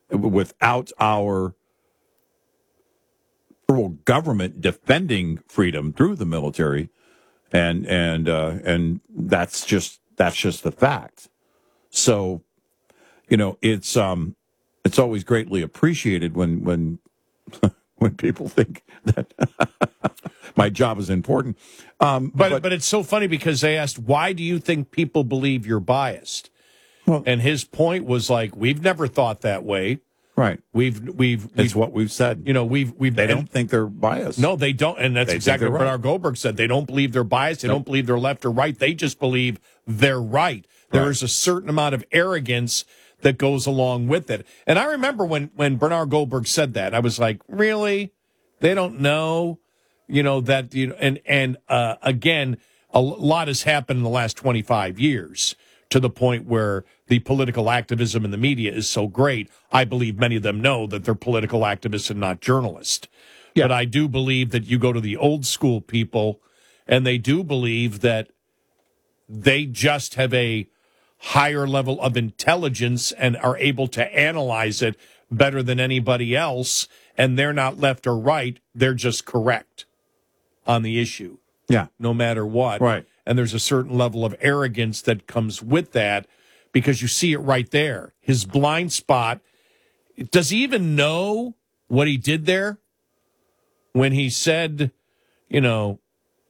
without our federal government defending freedom through the military, and that's just the fact. So, it's always greatly appreciated when when people think that my job is important. But it's so funny because they asked, why do you think people believe you're biased? Well, and his point was like, we've never thought that way. Right. It's what we've said. They don't think they're biased. No, they don't. And that's exactly what Bernard Goldberg said. They don't believe they're biased. They don't believe they're left or right. They just believe they're right. There is a certain amount of arrogance that goes along with it. And I remember when Bernard Goldberg said that, I was like, really? They don't know, that, and again, a lot has happened in the last 25 years to the point where the political activism in the media is so great. I believe many of them know that they're political activists and not journalists. Yeah. But I do believe that you go to the old school people and they do believe that they just have a higher level of intelligence and are able to analyze it better than anybody else, and they're not left or right. They're just correct on the issue. Yeah. No matter what. Right. And there's a certain level of arrogance that comes with that because you see it right there. His blind spot. Does he even know what he did there? When he said, what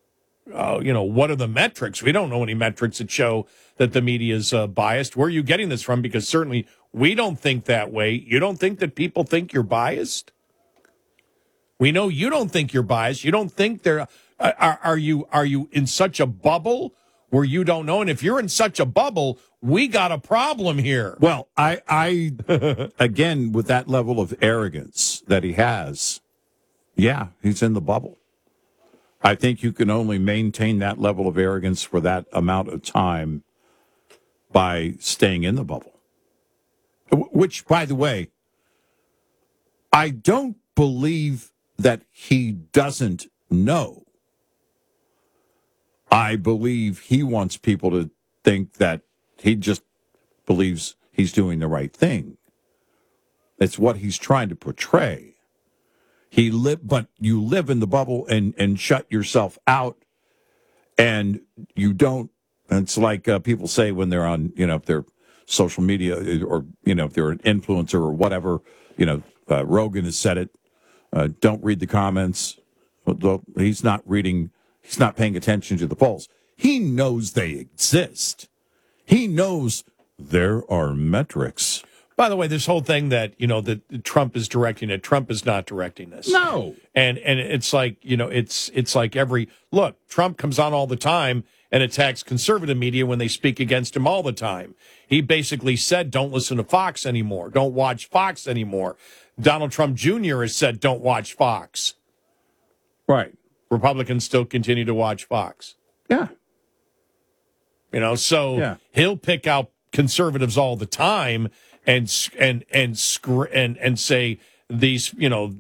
are the metrics? We don't know any metrics that show that the media is biased. Where are you getting this from? Because certainly we don't think that way. You don't think that people think you're biased? We know you don't think you're biased. You don't think they're... Are you in such a bubble where you don't know? And if you're in such a bubble, we got a problem here. Well, I again, with that level of arrogance that he has, yeah, he's in the bubble. I think you can only maintain that level of arrogance for that amount of time by staying in the bubble. Which, by the way, I don't believe that he doesn't know. I believe he wants people to think that he just believes he's doing the right thing. It's what he's trying to portray. But you live in the bubble and shut yourself out, and you don't. And it's like people say when they're on, if they're social media or, if they're an influencer or whatever, Rogan has said it. Don't read the comments. Well, he's not reading. He's not paying attention to the polls. He knows they exist. He knows there are metrics. By the way, this whole thing that, that Trump is directing it, Trump is not directing this. No. And it's like, it's like look, Trump comes on all the time and attacks conservative media when they speak against him all the time. He basically said, don't listen to Fox anymore. Don't watch Fox anymore. Donald Trump Jr. has said, don't watch Fox. Right. Republicans still continue to watch Fox. Yeah. He'll pick out conservatives all the time and say these,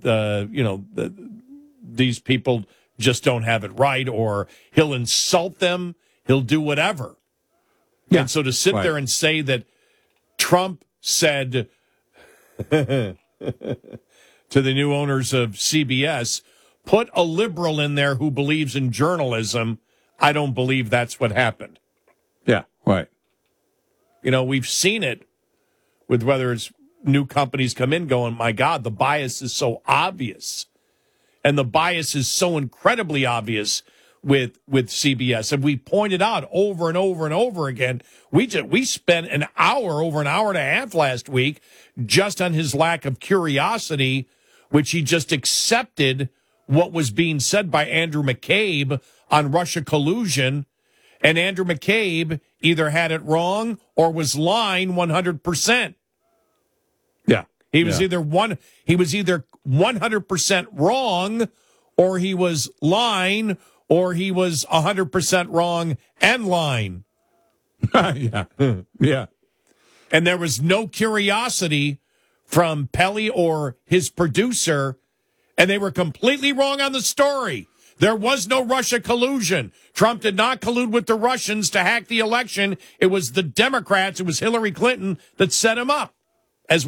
these people just don't have it right, or he'll insult them. He'll do whatever. Yeah. And so to sit there and say that Trump said to the new owners of CBS, put a liberal in there who believes in journalism, I don't believe that's what happened. Yeah, right. We've seen it with whether it's new companies come in going, my God, the bias is so obvious. And the bias is so incredibly obvious with CBS. And we pointed out over and over and over again, we spent over an hour and a half last week just on his lack of curiosity, which he just accepted what was being said by Andrew McCabe on Russia collusion, and Andrew McCabe either had it wrong or was lying 100%. Yeah. He was either 100% wrong, or he was lying, or he was 100% wrong and lying. Yeah. Yeah. And there was no curiosity from Pelley or his producer, and they were completely wrong on the story. There was no Russia collusion. Trump did not collude with the Russians to hack the election. It was the Democrats, it was Hillary Clinton that set him up.